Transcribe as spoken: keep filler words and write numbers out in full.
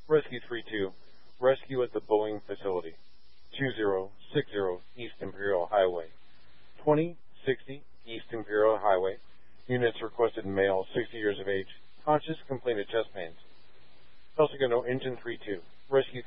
Rescue three two, rescue at the Boeing facility, two zero six zero East Imperial Highway, twenty sixty East Imperial Highway. Units requested male, sixty years of age, conscious, complaint of chest pains. El Segundo Engine three two, rescue